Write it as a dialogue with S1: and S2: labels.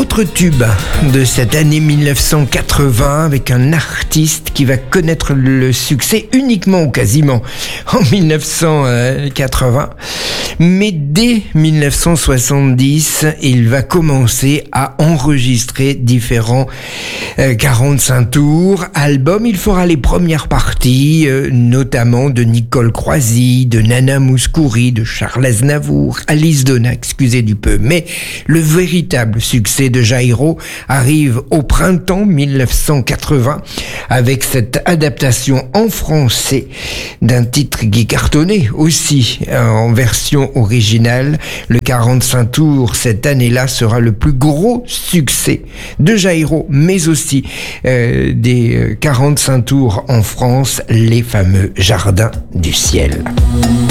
S1: Autre tube de cette année 1980 avec un artiste qui va connaître le succès uniquement ou quasiment en 1980. Mais dès 1970, il va commencer à enregistrer différents 45 tours albums. Il fera les premières parties, notamment de Nicole Croisy, de Nana Mouskouri, de Charles Aznavour, Alice Donna, excusez du peu. Mais le véritable succès de Jairo arrive au printemps 1980 avec cette adaptation en français d'un titre qui cartonnait aussi en version originale. Le 45 tours cette année-là sera le plus gros succès de Jairo, mais aussi des 45 tours en France, les fameux Jardins du ciel.